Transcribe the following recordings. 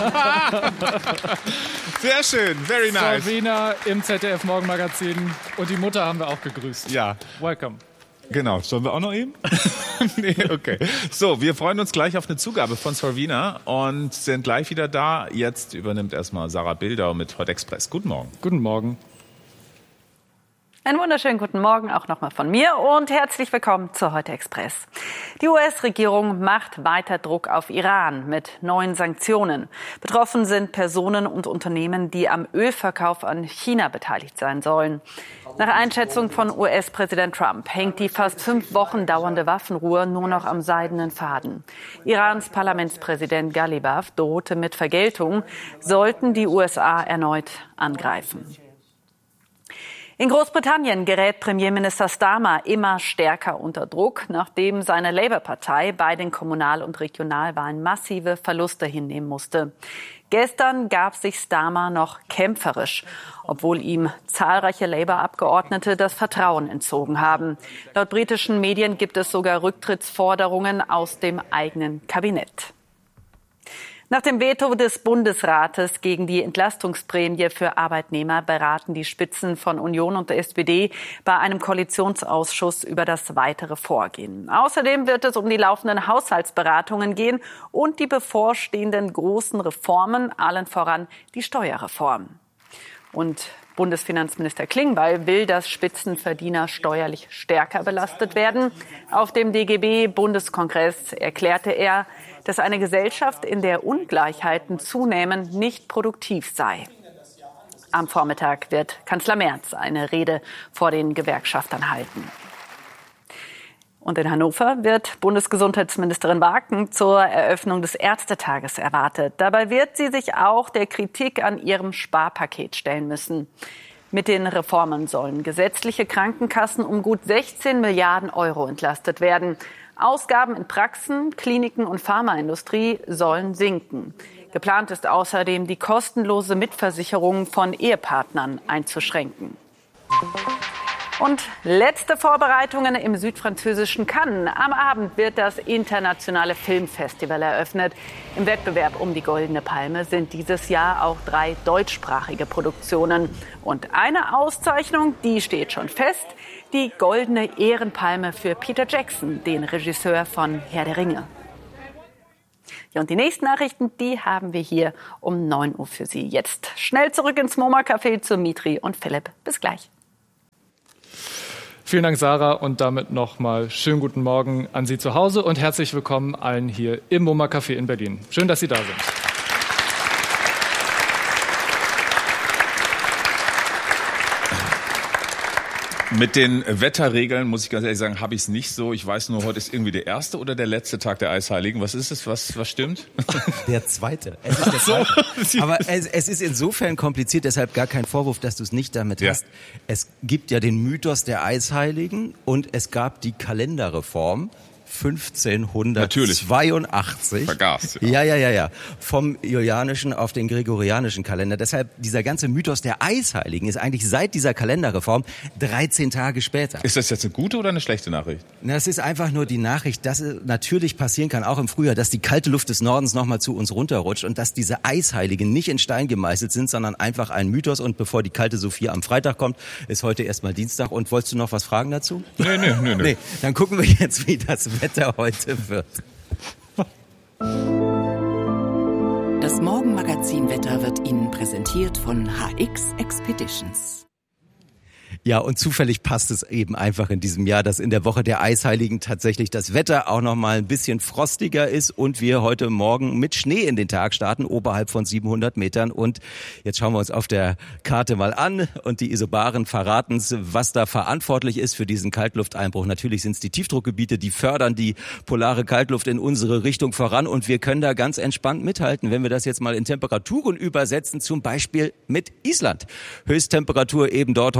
Sehr schön, very nice. Sorvina im ZDF-Morgenmagazin und die Mutter haben wir auch gegrüßt. Ja. Welcome. Genau, sollen wir auch noch eben? Nee, okay. So, wir freuen uns gleich auf eine Zugabe von Sorvina und sind gleich wieder da. Jetzt übernimmt erstmal Sarah Bildau mit Hot Express. Guten Morgen. Guten Morgen. Einen wunderschönen guten Morgen auch nochmal von mir und herzlich willkommen zu Heute Express. Die US-Regierung macht weiter Druck auf Iran mit neuen Sanktionen. Betroffen sind Personen und Unternehmen, die am Ölverkauf an China beteiligt sein sollen. Nach Einschätzung von US-Präsident Trump hängt die fast 5 Wochen dauernde Waffenruhe nur noch am seidenen Faden. Irans Parlamentspräsident Ghalibaf drohte mit Vergeltung, sollten die USA erneut angreifen. In Großbritannien gerät Premierminister Starmer immer stärker unter Druck, nachdem seine Labour-Partei bei den Kommunal- und Regionalwahlen massive Verluste hinnehmen musste. Gestern gab sich Starmer noch kämpferisch, obwohl ihm zahlreiche Labour-Abgeordnete das Vertrauen entzogen haben. Laut britischen Medien gibt es sogar Rücktrittsforderungen aus dem eigenen Kabinett. Nach dem Veto des Bundesrates gegen die Entlastungsprämie für Arbeitnehmer beraten die Spitzen von Union und der SPD bei einem Koalitionsausschuss über das weitere Vorgehen. Außerdem wird es um die laufenden Haushaltsberatungen gehen und die bevorstehenden großen Reformen, allen voran die Steuerreform. Und Bundesfinanzminister Klingbeil will, dass Spitzenverdiener steuerlich stärker belastet werden. Auf dem DGB-Bundeskongress erklärte er, dass eine Gesellschaft, in der Ungleichheiten zunehmen, nicht produktiv sei. Am Vormittag wird Kanzler Merz eine Rede vor den Gewerkschaftern halten. Und in Hannover wird Bundesgesundheitsministerin Waken zur Eröffnung des Ärztetages erwartet. Dabei wird sie sich auch der Kritik an ihrem Sparpaket stellen müssen. Mit den Reformen sollen gesetzliche Krankenkassen um gut 16 Milliarden Euro entlastet werden. Ausgaben in Praxen, Kliniken und Pharmaindustrie sollen sinken. Geplant ist außerdem, die kostenlose Mitversicherung von Ehepartnern einzuschränken. Und letzte Vorbereitungen im südfranzösischen Cannes. Am Abend wird das internationale Filmfestival eröffnet. Im Wettbewerb um die Goldene Palme sind dieses Jahr auch 3 deutschsprachige Produktionen. Und eine Auszeichnung, die steht schon fest. Die Goldene Ehrenpalme für Peter Jackson, den Regisseur von Herr der Ringe. Ja, und die nächsten Nachrichten, die haben wir hier um 9 Uhr für Sie. Jetzt schnell zurück ins MoMA-Café zu Mitri und Philipp. Bis gleich. Vielen Dank, Sarah, und damit nochmal schönen guten Morgen an Sie zu Hause und herzlich willkommen allen hier im MoMA-Café in Berlin. Schön, dass Sie da sind. Mit den Wetterregeln, muss ich ganz ehrlich sagen, habe ich es nicht so. Ich weiß nur, heute ist irgendwie der erste oder der letzte Tag der Eisheiligen. Was ist es? Was stimmt? Der zweite. Es ist der zweite. Aber es ist insofern kompliziert, deshalb gar kein Vorwurf, dass du es nicht damit hast. Es gibt ja den Mythos der Eisheiligen und es gab die Kalenderreform 1582. Vergaß. Ja. Vom julianischen auf den gregorianischen Kalender. Deshalb dieser ganze Mythos der Eisheiligen ist eigentlich seit dieser Kalenderreform 13 Tage später. Ist das jetzt eine gute oder eine schlechte Nachricht? Das ist einfach nur die Nachricht, dass es natürlich passieren kann, auch im Frühjahr, dass die kalte Luft des Nordens nochmal zu uns runterrutscht und dass diese Eisheiligen nicht in Stein gemeißelt sind, sondern einfach ein Mythos. Und bevor die kalte Sophia am Freitag kommt, ist heute erstmal Dienstag. Und wolltest du noch was fragen dazu? Nee. Dann gucken wir jetzt, wie das Wetter heute wird. Das Morgenmagazin-Wetter wird Ihnen präsentiert von HX Expeditions. Ja, und zufällig passt es eben einfach in diesem Jahr, dass in der Woche der Eisheiligen tatsächlich das Wetter auch noch mal ein bisschen frostiger ist und wir heute Morgen mit Schnee in den Tag starten, oberhalb von 700 Metern. Und jetzt schauen wir uns auf der Karte mal an und die Isobaren verraten es, was da verantwortlich ist für diesen Kaltlufteinbruch. Natürlich sind es die Tiefdruckgebiete, die fördern die polare Kaltluft in unsere Richtung voran und wir können da ganz entspannt mithalten. Wenn wir das jetzt mal in Temperaturen übersetzen, zum Beispiel mit Island. Höchsttemperatur eben dort heute 10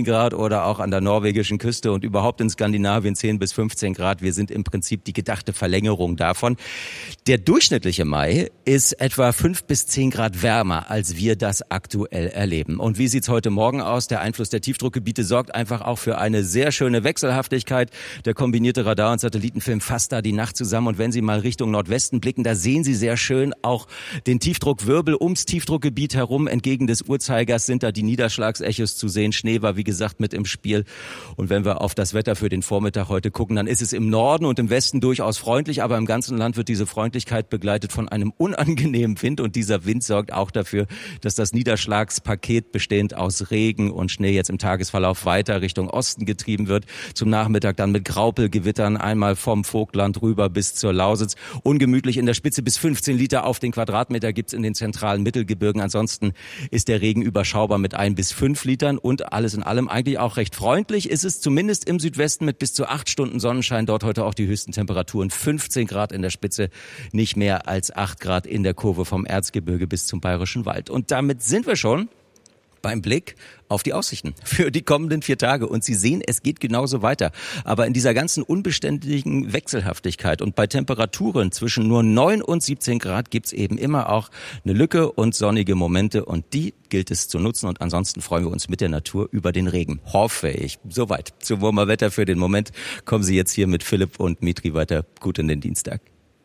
Grad oder auch an der norwegischen Küste und überhaupt in Skandinavien 10 bis 15 Grad. Wir sind im Prinzip die gedachte Verlängerung davon. Der durchschnittliche Mai ist etwa 5 bis 10 Grad wärmer, als wir das aktuell erleben. Und wie sieht's heute Morgen aus? Der Einfluss der Tiefdruckgebiete sorgt einfach auch für eine sehr schöne Wechselhaftigkeit. Der kombinierte Radar- und Satellitenfilm fasst da die Nacht zusammen. Und wenn Sie mal Richtung Nordwesten blicken, da sehen Sie sehr schön auch den Tiefdruckwirbel ums Tiefdruckgebiet herum. Entgegen des Uhrzeigers sind da die Niederschlagsechos zu sehen. Schnee war, wie gesagt, mit im Spiel. Und wenn wir auf das Wetter für den Vormittag heute gucken, dann ist es im Norden und im Westen durchaus freundlich. Aber im ganzen Land wird diese Freundlichkeit begleitet von einem unangenehmen Wind. Und dieser Wind sorgt auch dafür, dass das Niederschlagspaket bestehend aus Regen und Schnee jetzt im Tagesverlauf weiter Richtung Osten getrieben wird. Zum Nachmittag dann mit Graupelgewittern einmal vom Vogtland rüber bis zur Lausitz. Ungemütlich in der Spitze bis 15 Liter auf den Quadratmeter gibt's in den zentralen Mittelgebirgen. Ansonsten ist der Regen überschaubar mit 1 bis 5 Litern und alles in allem eigentlich auch recht freundlich. Ist es zumindest im Südwesten mit bis zu 8 Stunden Sonnenschein. Dort heute auch die höchsten Temperaturen. 15 Grad in der Spitze, nicht mehr als 8 Grad in der Kurve vom Erzgebirge bis zum Bayerischen Wald. Und damit sind wir schon beim Blick auf die Aussichten für die kommenden 4 Tage. Und Sie sehen, es geht genauso weiter. Aber in dieser ganzen unbeständigen Wechselhaftigkeit und bei Temperaturen zwischen nur 9 und 17 Grad gibt's eben immer auch eine Lücke und sonnige Momente. Und die gilt es zu nutzen. Und ansonsten freuen wir uns mit der Natur über den Regen. Hoffe ich. Soweit zum Wurmer Wetter für den Moment. Kommen Sie jetzt hier mit Philipp und Mitri weiter. Gut in den Dienstag.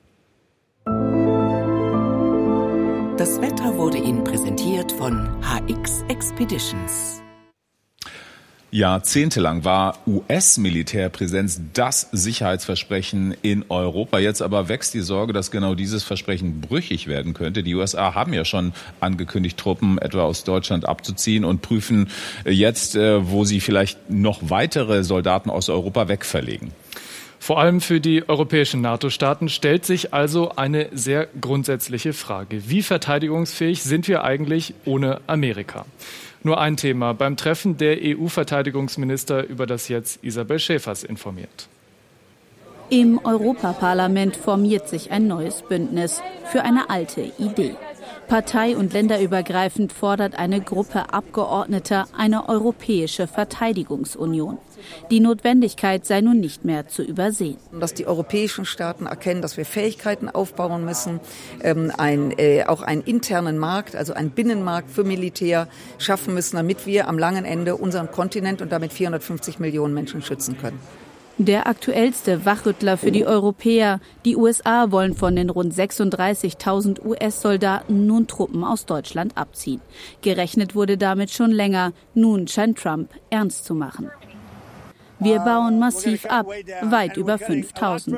Das Wetter wurde Ihnen präsentiert von HX Expeditions. Jahrzehntelang war US-Militärpräsenz das Sicherheitsversprechen in Europa. Jetzt aber wächst die Sorge, dass genau dieses Versprechen brüchig werden könnte. Die USA haben ja schon angekündigt, Truppen etwa aus Deutschland abzuziehen und prüfen jetzt, wo sie vielleicht noch weitere Soldaten aus Europa wegverlegen. Vor allem für die europäischen NATO-Staaten stellt sich also eine sehr grundsätzliche Frage. Wie verteidigungsfähig sind wir eigentlich ohne Amerika? Nur ein Thema beim Treffen der EU-Verteidigungsminister, über das jetzt Isabel Schäfers informiert. Im Europaparlament formiert sich ein neues Bündnis für eine alte Idee. Partei- und länderübergreifend fordert eine Gruppe Abgeordneter eine europäische Verteidigungsunion. Die Notwendigkeit sei nun nicht mehr zu übersehen. Dass die europäischen Staaten erkennen, dass wir Fähigkeiten aufbauen müssen, auch einen internen Markt, also einen Binnenmarkt für Militär schaffen müssen, damit wir am langen Ende unseren Kontinent und damit 450 Millionen Menschen schützen können. Der aktuellste Wachrüttler für die Europäer. Die USA wollen von den rund 36.000 US-Soldaten nun Truppen aus Deutschland abziehen. Gerechnet wurde damit schon länger. Nun scheint Trump ernst zu machen. Wir bauen massiv ab, weit über 5.000.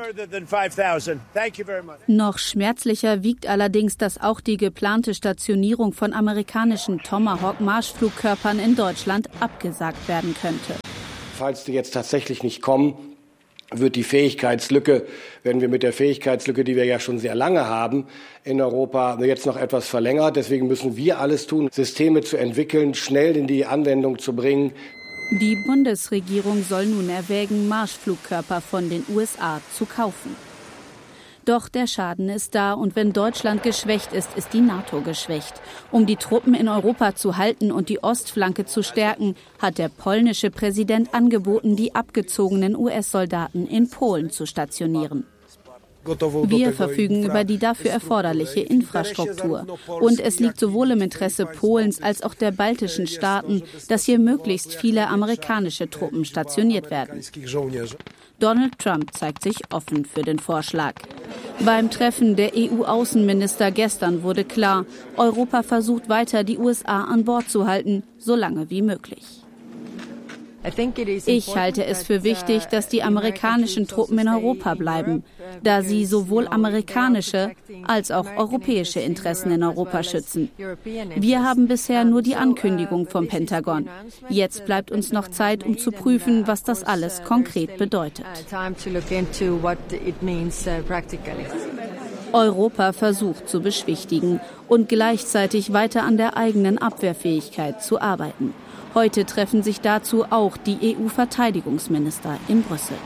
Noch schmerzlicher wiegt allerdings, dass auch die geplante Stationierung von amerikanischen Tomahawk-Marschflugkörpern in Deutschland abgesagt werden könnte. Falls die jetzt tatsächlich nicht kommen, wird die Fähigkeitslücke, wenn wir mit der Fähigkeitslücke, die wir ja schon sehr lange haben, in Europa jetzt noch etwas verlängert. Deswegen müssen wir alles tun, Systeme zu entwickeln, schnell in die Anwendung zu bringen. Die Bundesregierung soll nun erwägen, Marschflugkörper von den USA zu kaufen. Doch der Schaden ist da und wenn Deutschland geschwächt ist, ist die NATO geschwächt. Um die Truppen in Europa zu halten und die Ostflanke zu stärken, hat der polnische Präsident angeboten, die abgezogenen US-Soldaten in Polen zu stationieren. Wir verfügen über die dafür erforderliche Infrastruktur. Und es liegt sowohl im Interesse Polens als auch der baltischen Staaten, dass hier möglichst viele amerikanische Truppen stationiert werden. Donald Trump zeigt sich offen für den Vorschlag. Beim Treffen der EU-Außenminister gestern wurde klar, Europa versucht weiter, die USA an Bord zu halten, so lange wie möglich. Ich halte es für wichtig, dass die amerikanischen Truppen in Europa bleiben, da sie sowohl amerikanische als auch europäische Interessen in Europa schützen. Wir haben bisher nur die Ankündigung vom Pentagon. Jetzt bleibt uns noch Zeit, um zu prüfen, was das alles konkret bedeutet. Europa versucht zu beschwichtigen und gleichzeitig weiter an der eigenen Abwehrfähigkeit zu arbeiten. Heute treffen sich dazu auch die EU-Verteidigungsminister in Brüssel.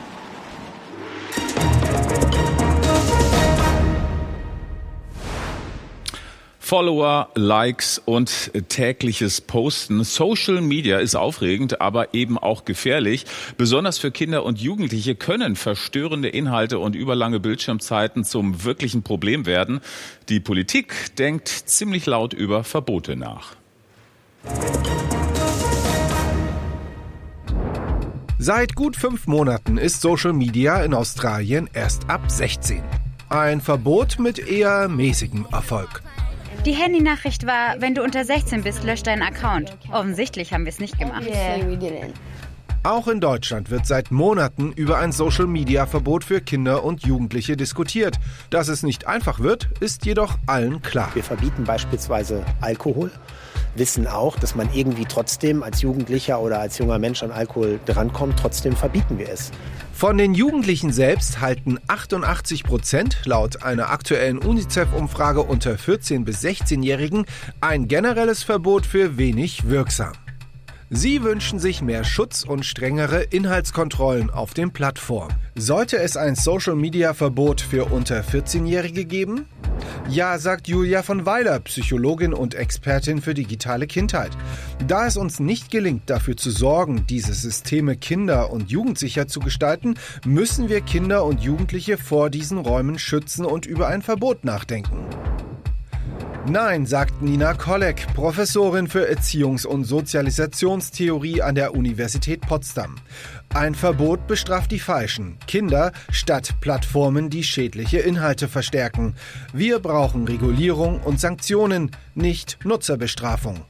Follower, Likes und tägliches Posten. Social Media ist aufregend, aber eben auch gefährlich. Besonders für Kinder und Jugendliche können verstörende Inhalte und überlange Bildschirmzeiten zum wirklichen Problem werden. Die Politik denkt ziemlich laut über Verbote nach. Seit gut 5 Monaten ist Social Media in Australien erst ab 16. Ein Verbot mit eher mäßigem Erfolg. Die Handynachricht war, wenn du unter 16 bist, lösch deinen Account. Offensichtlich haben wir es nicht gemacht. Auch in Deutschland wird seit Monaten über ein Social-Media-Verbot für Kinder und Jugendliche diskutiert. Dass es nicht einfach wird, ist jedoch allen klar. Wir verbieten beispielsweise Alkohol, wissen auch, dass man irgendwie trotzdem als Jugendlicher oder als junger Mensch an Alkohol drankommt. Trotzdem verbieten wir es. Von den Jugendlichen selbst halten 88% laut einer aktuellen UNICEF-Umfrage unter 14- bis 16-Jährigen ein generelles Verbot für wenig wirksam. Sie wünschen sich mehr Schutz und strengere Inhaltskontrollen auf den Plattformen. Sollte es ein Social-Media-Verbot für unter 14-Jährige geben? Ja, sagt Julia von Weiler, Psychologin und Expertin für digitale Kindheit. Da es uns nicht gelingt, dafür zu sorgen, diese Systeme kinder- und jugendsicher zu gestalten, müssen wir Kinder und Jugendliche vor diesen Räumen schützen und über ein Verbot nachdenken. Nein, sagt Nina Kolek, Professorin für Erziehungs- und Sozialisationstheorie an der Universität Potsdam. Ein Verbot bestraft die Falschen, Kinder, statt Plattformen, die schädliche Inhalte verstärken. Wir brauchen Regulierung und Sanktionen, nicht Nutzerbestrafung.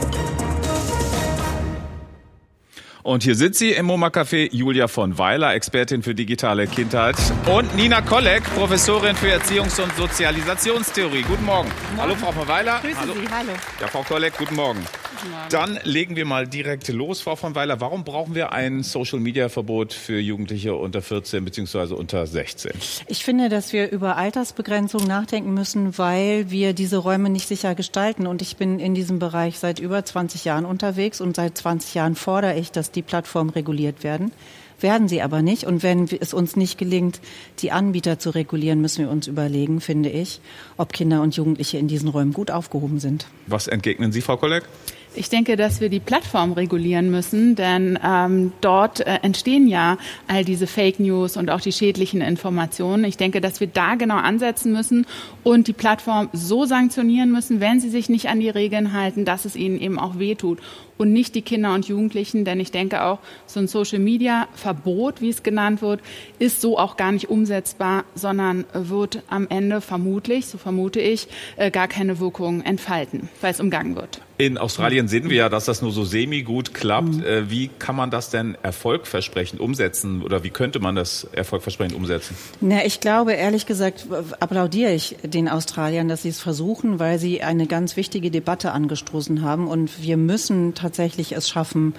Und hier sitzt sie im MoMA-Café, Julia von Weiler, Expertin für digitale Kindheit, und Nina Kolek, Professorin für Erziehungs- und Sozialisationstheorie. Guten Morgen. Hallo, Frau von Weiler. Grüße hallo. Sie, hallo. Ja, Frau Kolek, guten Morgen. Guten Morgen. Dann legen wir mal direkt los, Frau von Weiler. Warum brauchen wir ein Social-Media-Verbot für Jugendliche unter 14 bzw. unter 16? Ich finde, dass wir über Altersbegrenzung nachdenken müssen, weil wir diese Räume nicht sicher gestalten. Und ich bin in diesem Bereich seit über 20 Jahren unterwegs und seit 20 Jahren fordere ich, dass die Plattformen reguliert werden. Werden sie aber nicht. Und wenn es uns nicht gelingt, die Anbieter zu regulieren, müssen wir uns überlegen, finde ich, ob Kinder und Jugendliche in diesen Räumen gut aufgehoben sind. Was entgegnen Sie, Frau Kolek? Ich denke, dass wir die Plattform regulieren müssen, denn dort entstehen ja all diese Fake News und auch die schädlichen Informationen. Ich denke, dass wir da genau ansetzen müssen und die Plattform so sanktionieren müssen, wenn sie sich nicht an die Regeln halten, dass es ihnen eben auch wehtut. Und nicht die Kinder und Jugendlichen, denn ich denke auch, so ein Social-Media-Verbot, wie es genannt wird, ist so auch gar nicht umsetzbar, sondern wird am Ende vermutlich, so vermute ich, gar keine Wirkung entfalten, weil es umgangen wird. In Australien sehen wir ja, dass das nur so semi-gut klappt. Wie kann man das denn erfolgversprechend umsetzen oder wie könnte man das erfolgversprechend umsetzen? Na, ich glaube, ehrlich gesagt, applaudiere ich den Australiern, dass sie es versuchen, weil sie eine ganz wichtige Debatte angestoßen haben und wir müssen tatsächlich es schaffen,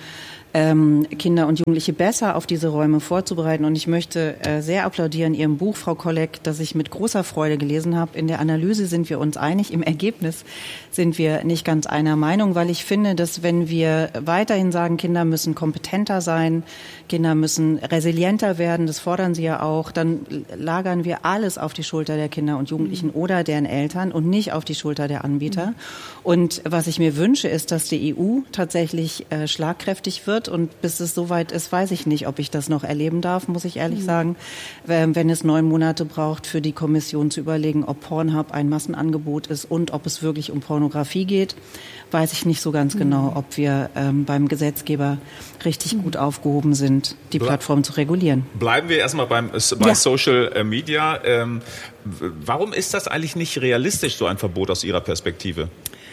Kinder und Jugendliche besser auf diese Räume vorzubereiten. Und ich möchte sehr applaudieren Ihrem Buch, Frau Kolek, das ich mit großer Freude gelesen habe. In der Analyse sind wir uns einig, im Ergebnis sind wir nicht ganz einer Meinung, weil ich finde, dass wenn wir weiterhin sagen, Kinder müssen kompetenter sein, Kinder müssen resilienter werden, das fordern sie ja auch, dann lagern wir alles auf die Schulter der Kinder und Jugendlichen oder deren Eltern und nicht auf die Schulter der Anbieter. Und was ich mir wünsche, ist, dass die EU tatsächlich schlagkräftig wird. Und bis es soweit ist, weiß ich nicht, ob ich das noch erleben darf, muss ich ehrlich sagen. Wenn es 9 Monate braucht, für die Kommission zu überlegen, ob Pornhub ein Massenangebot ist und ob es wirklich um Pornografie geht, weiß ich nicht so ganz genau, ob wir beim Gesetzgeber richtig gut aufgehoben sind, die Plattform zu regulieren. Bleiben wir erstmal bei Social Media. Warum ist das eigentlich nicht realistisch, so ein Verbot aus Ihrer Perspektive?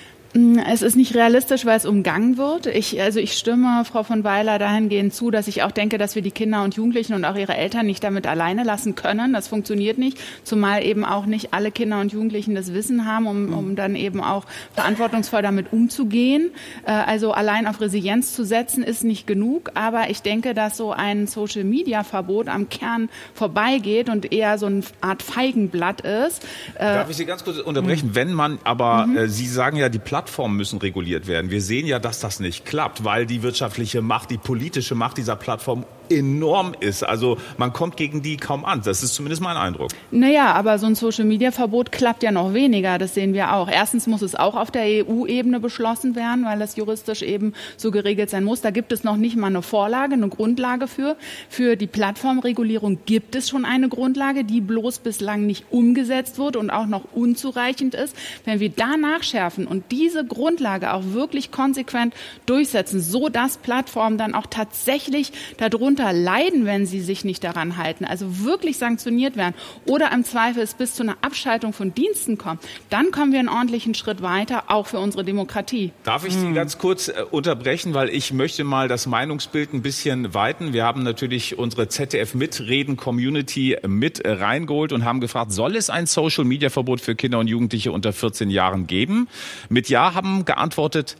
Es ist nicht realistisch, weil es umgangen wird. Ich stimme Frau von Weiler dahingehend zu, dass ich auch denke, dass wir die Kinder und Jugendlichen und auch ihre Eltern nicht damit alleine lassen können. Das funktioniert nicht, zumal eben auch nicht alle Kinder und Jugendlichen das Wissen haben, um dann eben auch verantwortungsvoll damit umzugehen. Also allein auf Resilienz zu setzen, ist nicht genug. Aber ich denke, dass so ein Social-Media-Verbot am Kern vorbeigeht und eher so eine Art Feigenblatt ist. Darf ich Sie ganz kurz unterbrechen? Wenn man aber, Sie sagen ja, die Plattformen müssen reguliert werden. Wir sehen ja, dass das nicht klappt, weil die wirtschaftliche Macht, die politische Macht dieser Plattform enorm ist. Also man kommt gegen die kaum an. Das ist zumindest mein Eindruck. Naja, aber so ein Social-Media-Verbot klappt ja noch weniger. Das sehen wir auch. Erstens muss es auch auf der EU-Ebene beschlossen werden, weil das juristisch eben so geregelt sein muss. Da gibt es noch nicht mal eine Vorlage, eine Grundlage für. Für die Plattformregulierung gibt es schon eine Grundlage, die bloß bislang nicht umgesetzt wurde und auch noch unzureichend ist. Wenn wir da nachschärfen und diese Grundlage auch wirklich konsequent durchsetzen, so dass Plattformen dann auch tatsächlich darunter leiden, wenn sie sich nicht daran halten, also wirklich sanktioniert werden oder im Zweifel es bis zu einer Abschaltung von Diensten kommt, dann kommen wir einen ordentlichen Schritt weiter, auch für unsere Demokratie. Darf ich Sie ganz kurz unterbrechen, weil ich möchte mal das Meinungsbild ein bisschen weiten. Wir haben natürlich unsere ZDF-Mitreden-Community mit reingeholt und haben gefragt, soll es ein Social-Media-Verbot für Kinder und Jugendliche unter 14 Jahren geben? Mit Ja haben geantwortet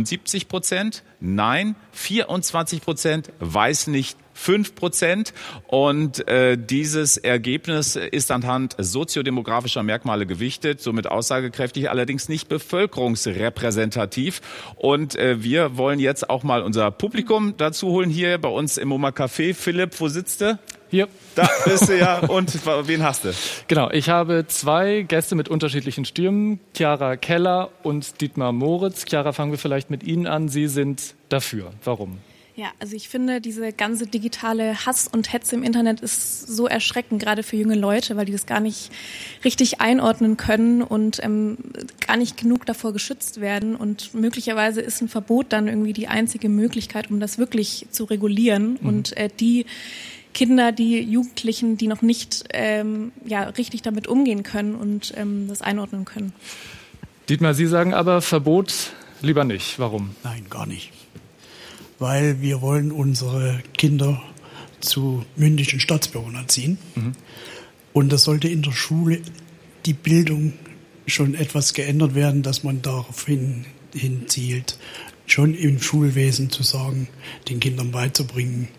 71%, Nein 24%, weiß nicht 5%. Und dieses Ergebnis ist anhand soziodemografischer Merkmale gewichtet, somit aussagekräftig, allerdings nicht bevölkerungsrepräsentativ. Und wir wollen jetzt auch mal unser Publikum dazu holen, hier bei uns im MoMA Café. Philipp, wo sitzt du? Hier. Da bist du ja. Und wen hast du? Genau, ich habe zwei Gäste mit unterschiedlichen Stimmen, Chiara Keller und Dietmar Moritz. Chiara, fangen wir vielleicht mit Ihnen an. Sie sind dafür. Warum? Ja, also ich finde, diese ganze digitale Hass und Hetze im Internet ist so erschreckend, gerade für junge Leute, weil die das gar nicht richtig einordnen können und gar nicht genug davor geschützt werden. Und möglicherweise ist ein Verbot dann irgendwie die einzige Möglichkeit, um das wirklich zu regulieren. Und die Kinder, die Jugendlichen, die noch nicht richtig damit umgehen können und das einordnen können. Dietmar, Sie sagen aber Verbot lieber nicht. Warum? Nein, gar nicht. Weil wir wollen unsere Kinder zu mündigen Staatsbürgern erziehen. Und das sollte in der Schule die Bildung schon etwas geändert werden, dass man darauf hinzielt, schon im Schulwesen zu sagen, den Kindern beizubringen,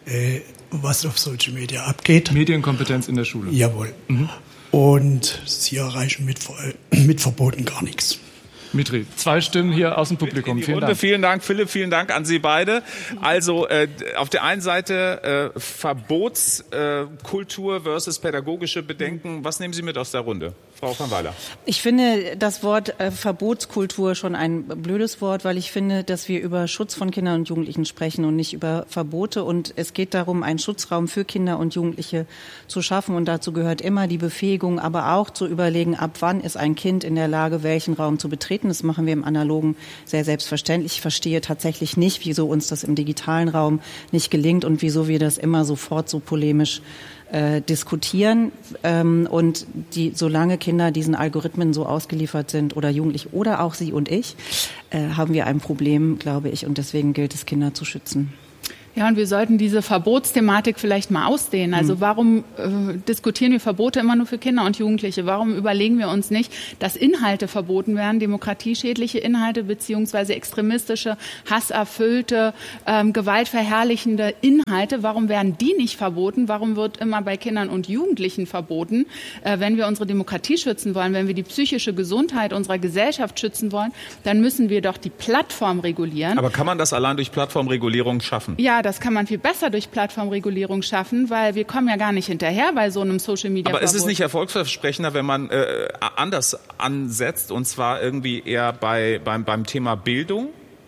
was auf Social Media abgeht. Medienkompetenz in der Schule. Jawohl. Und sie erreichen mit Verboten gar nichts. Mitri, 2 Stimmen hier aus dem Publikum. Vielen Dank. Vielen Dank, Philipp. Vielen Dank an Sie beide. Also auf der einen Seite Verbotskultur versus pädagogische Bedenken. Was nehmen Sie mit aus der Runde? Frau van Weiler. Ich finde das Wort Verbotskultur schon ein blödes Wort, weil ich finde, dass wir über Schutz von Kindern und Jugendlichen sprechen und nicht über Verbote. Und es geht darum, einen Schutzraum für Kinder und Jugendliche zu schaffen. Und dazu gehört immer die Befähigung, aber auch zu überlegen, ab wann ist ein Kind in der Lage, welchen Raum zu betreten. Das machen wir im Analogen sehr selbstverständlich. Ich verstehe tatsächlich nicht, wieso uns das im digitalen Raum nicht gelingt und wieso wir das immer sofort so polemisch diskutieren. Und solange Kinder diesen Algorithmen so ausgeliefert sind oder Jugendliche oder auch Sie und ich, haben wir ein Problem, glaube ich. Und deswegen gilt es, Kinder zu schützen. Ja, und wir sollten diese Verbotsthematik vielleicht mal ausdehnen. Also warum diskutieren wir Verbote immer nur für Kinder und Jugendliche? Warum überlegen wir uns nicht, dass Inhalte verboten werden, demokratieschädliche Inhalte beziehungsweise extremistische, hasserfüllte, gewaltverherrlichende Inhalte? Warum werden die nicht verboten? Warum wird immer bei Kindern und Jugendlichen verboten? Wenn wir unsere Demokratie schützen wollen, wenn wir die psychische Gesundheit unserer Gesellschaft schützen wollen, dann müssen wir doch die Plattform regulieren. Aber kann man das allein durch Plattformregulierung schaffen? Ja, das kann man viel besser durch Plattformregulierung schaffen, weil wir kommen ja gar nicht hinterher bei so einem Social-Media-Verbot. Aber ist es nicht erfolgsversprechender, wenn man anders ansetzt, und zwar irgendwie eher beim Thema Bildung?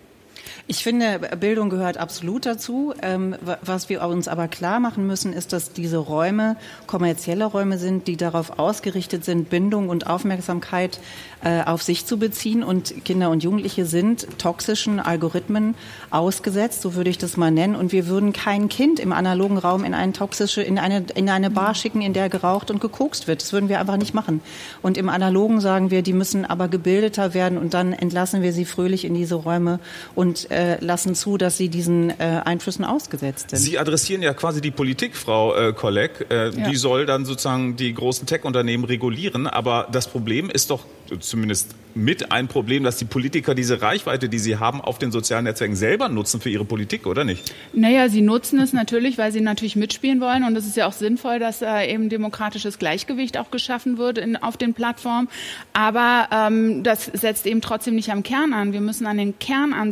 Ich finde, Bildung gehört absolut dazu. Was wir uns aber klar machen müssen, ist, dass diese Räume kommerzielle Räume sind, die darauf ausgerichtet sind, Bindung und Aufmerksamkeit auf sich zu beziehen. Und Kinder und Jugendliche sind toxischen Algorithmen ausgesetzt, so würde ich das mal nennen. Und wir würden kein Kind im analogen Raum in eine Bar schicken, in der geraucht und gekokst wird. Das würden wir einfach nicht machen. Und im Analogen sagen wir, die müssen aber gebildeter werden, und dann entlassen wir sie fröhlich in diese Räume und lassen zu, dass sie diesen Einflüssen ausgesetzt sind. Sie adressieren ja quasi die Politik, Frau Kolleg. Die soll dann sozusagen die großen Tech-Unternehmen regulieren. Aber das Problem ist doch zumindest mit ein Problem, dass die Politiker diese Reichweite, die sie haben, auf den sozialen Netzwerken selber nutzen für ihre Politik, oder nicht? Naja, sie nutzen es natürlich, weil sie natürlich mitspielen wollen. Und es ist ja auch sinnvoll, dass eben demokratisches Gleichgewicht auch geschaffen wird auf den Plattformen. Aber das setzt eben trotzdem nicht am Kern an. Wir müssen an den Kern ansetzen.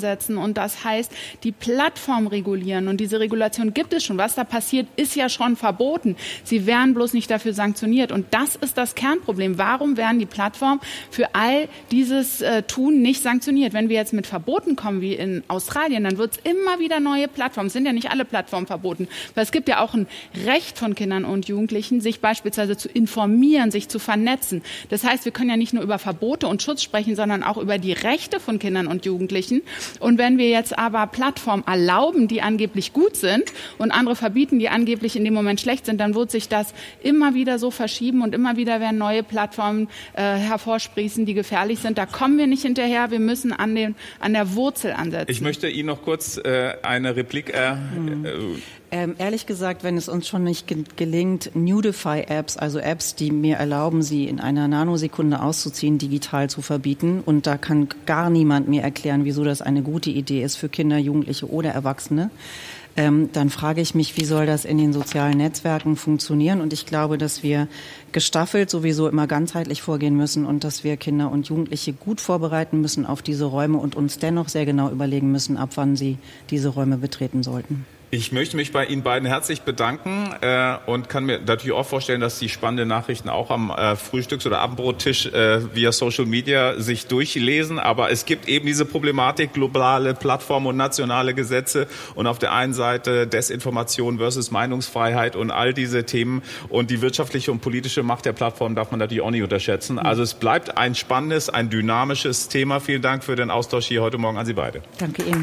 und das heißt, die Plattform regulieren. Und diese Regulation gibt es schon. Was da passiert, ist ja schon verboten. Sie werden bloß nicht dafür sanktioniert. Und das ist das Kernproblem. Warum werden die Plattformen für all dieses Tun nicht sanktioniert? Wenn wir jetzt mit Verboten kommen, wie in Australien, dann wird es immer wieder neue Plattformen. Es sind ja nicht alle Plattformen verboten. Weil es gibt ja auch ein Recht von Kindern und Jugendlichen, sich beispielsweise zu informieren, sich zu vernetzen. Das heißt, wir können ja nicht nur über Verbote und Schutz sprechen, sondern auch über die Rechte von Kindern und Jugendlichen. Und wenn wir jetzt aber Plattformen erlauben, die angeblich gut sind und andere verbieten, die angeblich in dem Moment schlecht sind, dann wird sich das immer wieder so verschieben und immer wieder werden neue Plattformen hervorsprießen, die gefährlich sind. Da kommen wir nicht hinterher. Wir müssen an der Wurzel ansetzen. Ich möchte Ihnen noch kurz eine Replik ehrlich gesagt, wenn es uns schon nicht gelingt, Nudify-Apps, also Apps, die mir erlauben, sie in einer Nanosekunde auszuziehen, digital zu verbieten, und da kann gar niemand mir erklären, wieso das eine gute Idee ist für Kinder, Jugendliche oder Erwachsene, dann frage ich mich, wie soll das in den sozialen Netzwerken funktionieren? Und ich glaube, dass wir gestaffelt sowieso immer ganzheitlich vorgehen müssen und dass wir Kinder und Jugendliche gut vorbereiten müssen auf diese Räume und uns dennoch sehr genau überlegen müssen, ab wann sie diese Räume betreten sollten. Ich möchte mich bei Ihnen beiden herzlich bedanken und kann mir natürlich auch vorstellen, dass die spannenden Nachrichten auch am Frühstücks- oder Abendbrottisch via Social Media sich durchlesen. Aber es gibt eben diese Problematik, globale Plattformen und nationale Gesetze und auf der einen Seite Desinformation versus Meinungsfreiheit und all diese Themen. Und die wirtschaftliche und politische Macht der Plattform darf man natürlich auch nicht unterschätzen. Also es bleibt ein spannendes, ein dynamisches Thema. Vielen Dank für den Austausch hier heute Morgen an Sie beide. Danke Ihnen.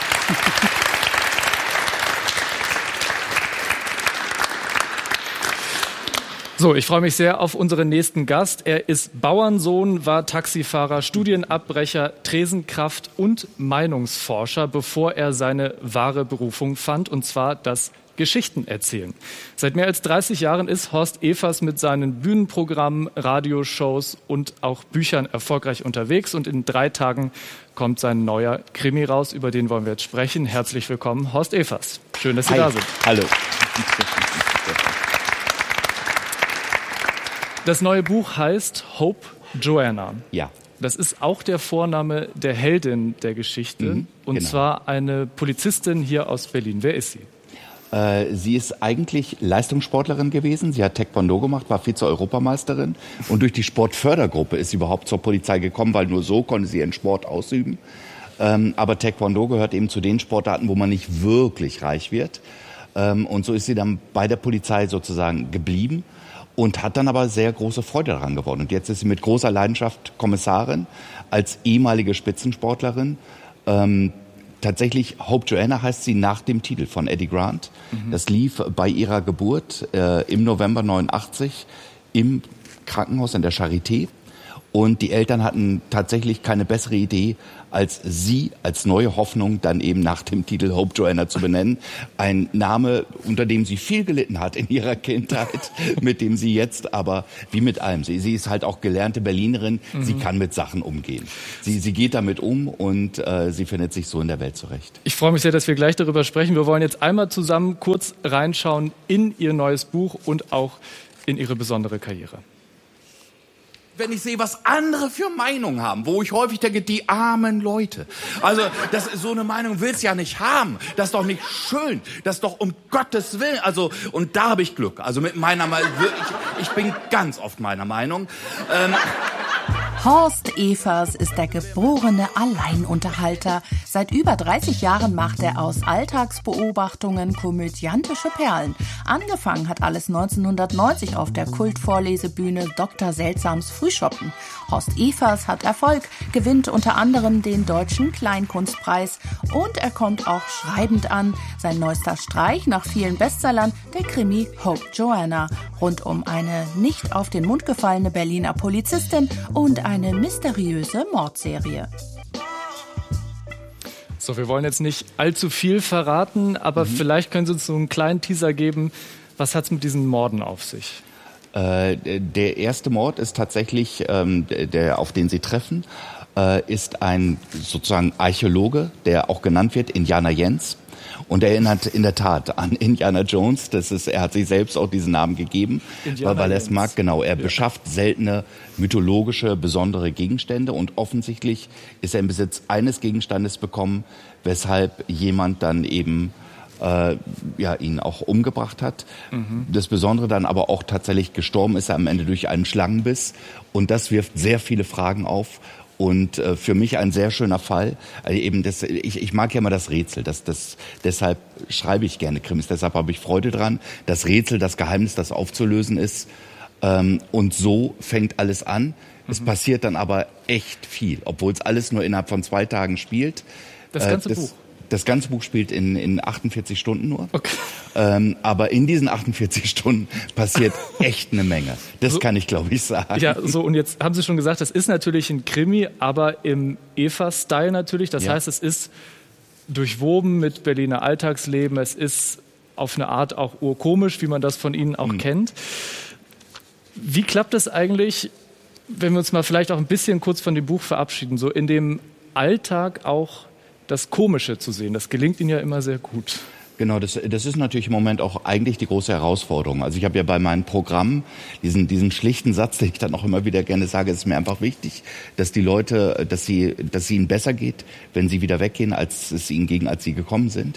So, ich freue mich sehr auf unseren nächsten Gast. Er ist Bauernsohn, war Taxifahrer, Studienabbrecher, Tresenkraft und Meinungsforscher, bevor er seine wahre Berufung fand, und zwar das Geschichten erzählen. Seit mehr als 30 Jahren ist Horst Evers mit seinen Bühnenprogrammen, Radioshows und auch Büchern erfolgreich unterwegs, und in 3 Tagen kommt sein neuer Krimi raus, über den wollen wir jetzt sprechen. Herzlich willkommen, Horst Evers. Schön, dass Sie da sind. Hallo. Das neue Buch heißt Hope Joanna. Ja. Das ist auch der Vorname der Heldin der Geschichte, und genau. zwar eine Polizistin hier aus Berlin. Wer ist sie? Sie ist eigentlich Leistungssportlerin gewesen. Sie hat Taekwondo gemacht, war Vize-Europameisterin. Und durch die Sportfördergruppe ist sie überhaupt zur Polizei gekommen, weil nur so konnte sie ihren Sport ausüben. Aber Taekwondo gehört eben zu den Sportarten, wo man nicht wirklich reich wird. Und so ist sie dann bei der Polizei sozusagen geblieben und hat dann aber sehr große Freude daran gewonnen. Und jetzt ist sie mit großer Leidenschaft Kommissarin, als ehemalige Spitzensportlerin. Tatsächlich, Hope Joanna heißt sie nach dem Titel von Eddie Grant. Das lief bei ihrer Geburt im November 89 im Krankenhaus in der Charité. Und die Eltern hatten tatsächlich keine bessere Idee, als sie als neue Hoffnung dann eben nach dem Titel Hope Joanna zu benennen. Ein Name, unter dem sie viel gelitten hat in ihrer Kindheit, mit dem sie jetzt aber, wie mit allem, sie ist halt auch gelernte Berlinerin, sie kann mit Sachen umgehen. Sie geht damit um und sie findet sich so in der Welt zurecht. Ich freue mich sehr, dass wir gleich darüber sprechen. Wir wollen jetzt einmal zusammen kurz reinschauen in ihr neues Buch und auch in ihre besondere Karriere. Wenn ich sehe, was andere für Meinungen haben, wo ich häufig denke, die armen Leute. Also so eine Meinung will's ja nicht haben. Das ist doch nicht schön. Das ist doch um Gottes Willen. Also, und da habe ich Glück. Also mit meiner Meinung, ich bin ganz oft meiner Meinung. Horst Evers ist der geborene Alleinunterhalter. Seit über 30 Jahren macht er aus Alltagsbeobachtungen komödiantische Perlen. Angefangen hat alles 1990 auf der Kultvorlesebühne Dr. Seltsams Frühschoppen. Horst Evers hat Erfolg, gewinnt unter anderem den Deutschen Kleinkunstpreis. Und er kommt auch schreibend an. Sein neuester Streich nach vielen Bestsellern, der Krimi Hope Joanna. Rund um eine nicht auf den Mund gefallene Berliner Polizistin und eine mysteriöse Mordserie. So, wir wollen jetzt nicht allzu viel verraten, aber vielleicht können Sie uns so einen kleinen Teaser geben. Was hat es mit diesen Morden auf sich? Der erste Mord ist tatsächlich, auf den Sie treffen, ist ein sozusagen Archäologe, der auch genannt wird, Indianer Jens. und erinnert in der Tat an Indiana Jones. Er hat sich selbst auch diesen Namen gegeben, weil er es mag. Genau, er beschafft seltene mythologische, besondere Gegenstände und offensichtlich ist er im Besitz eines Gegenstandes bekommen, weshalb jemand dann eben ihn auch umgebracht hat. Das Besondere dann aber auch tatsächlich gestorben ist er am Ende durch einen Schlangenbiss. Und das wirft sehr viele Fragen auf. Und für mich ein sehr schöner Fall. Ich mag ja immer das Rätsel. Deshalb schreibe ich gerne Krimis. Deshalb habe ich Freude dran. Das Rätsel, das Geheimnis, das aufzulösen ist. Und so fängt alles an. Es passiert dann aber echt viel, obwohl es alles nur innerhalb von 2 Tagen spielt. Das ganze Buch? Das ganze Buch spielt in 48 Stunden nur. Okay. Aber in diesen 48 Stunden passiert echt eine Menge. Das kann ich, glaube ich, sagen. Ja, so, und jetzt haben Sie schon gesagt, das ist natürlich ein Krimi, aber im Eva-Style natürlich. Das heißt, es ist durchwoben mit Berliner Alltagsleben. Es ist auf eine Art auch urkomisch, wie man das von Ihnen auch kennt. Wie klappt es eigentlich, wenn wir uns mal vielleicht auch ein bisschen kurz von dem Buch verabschieden, so in dem Alltag auch das Komische zu sehen? Das gelingt Ihnen ja immer sehr gut. Genau, das ist natürlich im Moment auch eigentlich die große Herausforderung. Also ich habe ja bei meinen Programmen diesen schlichten Satz, den ich dann auch immer wieder gerne sage, es ist mir einfach wichtig, dass die Leute, dass ihnen besser geht, wenn sie wieder weggehen, als es ihnen ging, als sie gekommen sind.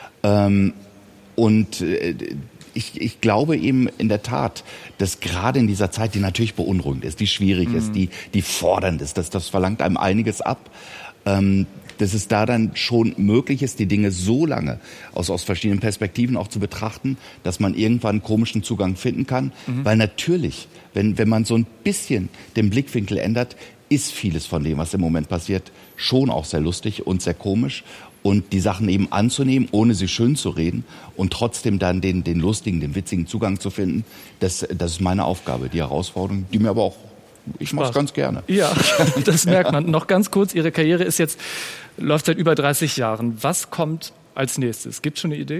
Ich glaube eben in der Tat, dass gerade in dieser Zeit, die natürlich beunruhigend ist, die schwierig ist, die fordernd ist, das verlangt einem einiges ab, dass es da dann schon möglich ist, die Dinge so lange aus verschiedenen Perspektiven auch zu betrachten, dass man irgendwann einen komischen Zugang finden kann. Weil natürlich, wenn man so ein bisschen den Blickwinkel ändert, ist vieles von dem, was im Moment passiert, schon auch sehr lustig und sehr komisch. Und die Sachen eben anzunehmen, ohne sie schön zu reden und trotzdem dann den lustigen, den witzigen Zugang zu finden, das ist meine Aufgabe, die Herausforderung, die mir aber auch, ich mache es ganz gerne. Ja, das merkt man. Noch ganz kurz, Ihre Karriere läuft seit über 30 Jahren. Was kommt als nächstes? Gibt es schon eine Idee?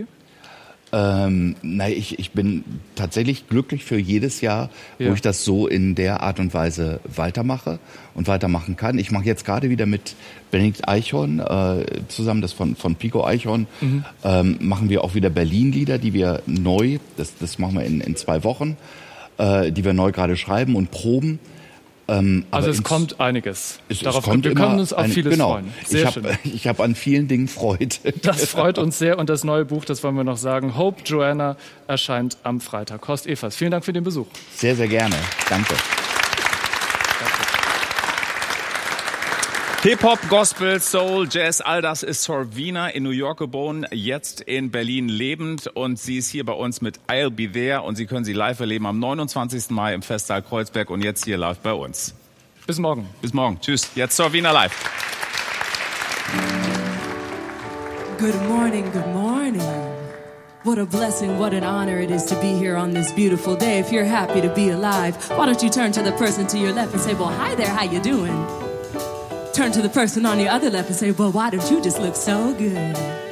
Ich bin tatsächlich glücklich für jedes Jahr, wo ich das so in der Art und Weise weitermache und weitermachen kann. Ich mache jetzt gerade wieder mit Benedikt Eichhorn zusammen, das von Pico Eichhorn, machen wir auch wieder Berlin-Lieder, die wir neu, das machen wir in 2 Wochen, die wir neu gerade schreiben und proben. Also es kommt einiges. Wir können uns auf vieles freuen. Sehr schön. Ich hab an vielen Dingen Freude. Das freut uns sehr. Und das neue Buch, das wollen wir noch sagen, Hope Joanna, erscheint am Freitag. Horst Evers, vielen Dank für den Besuch. Sehr, sehr gerne. Danke. Hip-Hop, Gospel, Soul, Jazz, all das ist Sorvina, in New York geboren, jetzt in Berlin lebend, und sie ist hier bei uns mit I'll Be There, und Sie können sie live erleben am 29. Mai im Festsaal Kreuzberg und jetzt hier live bei uns. Bis morgen. Bis morgen. Tschüss. Jetzt Sorvina live. Good morning, good morning. What a blessing, what an honor it is to be here on this beautiful day. If you're happy to be alive, why don't you turn to the person to your left and say, well, hi there, how you doing? Turn to the person on your other left and say, well, why don't you just look so good?